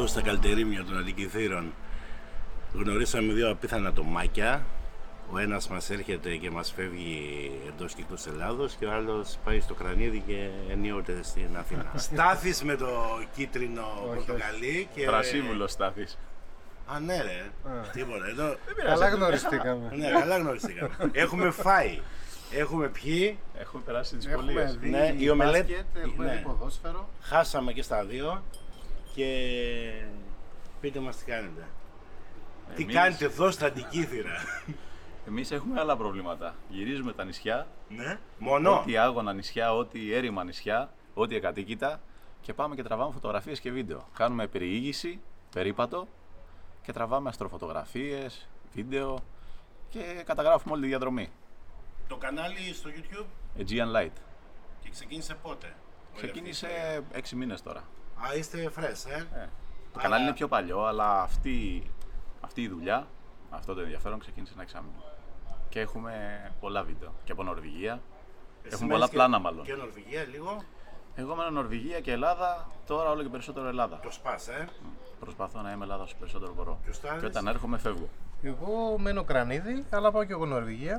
εδώ στα Καλτερίμια των Αντικηθήρων γνωρίσαμε δύο απίθανα τομάκια. Ο ένας μας έρχεται και μας φεύγει εντός κύκλους Ελλάδος και ο άλλος πάει στο Κρανίδι και ενίοτε στην Αθήνα. Στάθης με το κίτρινο πορτοκαλί και... Πρασίμουλο Στάθης. Α, ναι ρε, τίποτα. Εδώ... Καλά γνωριστήκαμε. Ναι, καλά γνωριστήκαμε. Έχουμε φάει, έχουμε πιει. Έχουμε περάσει τις πωλίες. Ναι, η ομελέτη. Έχουμε δει ποδόσφαιρο. Χάσαμε και στα δύο και πείτε μας τι κάνετε. Τι κάνετε εδώ στα Αντικήθυρα. Εμείς έχουμε άλλα προβλήματα. Γυρίζουμε τα νησιά. Ναι, μόνο. Ό,τι άγωνα νησιά, ό,τι έρημα νησιά, ό,τι εκατοίκητα και πάμε και τραβάμε φωτογραφίες και βίντεο. Κάνουμε περιήγηση, περίπατο και τραβάμε αστροφωτογραφίες, βίντεο και καταγράφουμε όλη τη διαδρομή. Το κανάλι στο YouTube. Aegean Light. Και ξεκίνησε πότε? Ξεκίνησε 6 μήνες τώρα. Α, είστε fresh, Το κανάλι είναι πιο παλιό, αλλά αυτή η δουλειά, αυτό το ενδιαφέρον ξεκίνησε ένα εξάμηνο. Και έχουμε πολλά βίντεο. Και από Νορβηγία. Έχουμε πολλά πλάνα μάλλον. Και Νορβηγία λίγο. Εγώ μένω Νορβηγία και Ελλάδα, τώρα όλο και περισσότερο Ελλάδα. Το σπάς, Προσπαθώ να είμαι Ελλάδα όσο περισσότερο μπορώ. Και όταν έρχομαι φεύγω. Εγώ μένω Κρανίδι, αλλά πάω και εγώ Νορβηγία.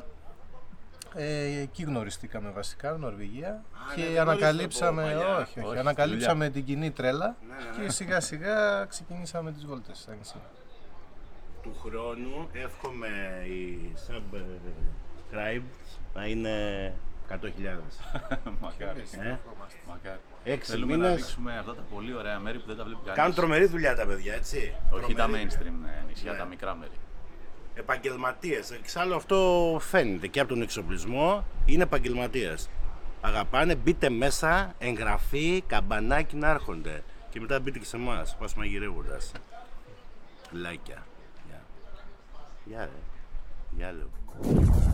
Εκεί γνωριστήκαμε βασικά, Νορβηγία. Και ανακαλύψαμε, όχι, ανακαλύψαμε την κοινή τρέλα και σιγά σιγά ξεκινήσαμε τις βόλτες στα νησί. Του χρόνου εύχομαι οι subscribes να είναι 100.000. Μακάρι. Μακάρι. 6 Θέλουμε να δείξουμε αυτά τα πολύ ωραία μέρη που δεν τα βλέπει κανείς. Κάνουν τρομερή δουλειά τα παιδιά, έτσι. Όχι τα mainstream νησιά, τα μικρά μέρη. Επαγγελματίες. Εξάλλου αυτό φαίνεται και από τον εξοπλισμό. Είναι επαγγελματίες. Αγαπάνε, μπείτε μέσα, εγγραφή, καμπανάκι να έρχονται. Και μετά μπείτε και σε εμάς, πας μαγειρεύοντας. Λάκια. Γεια ρε. Γεια λέω.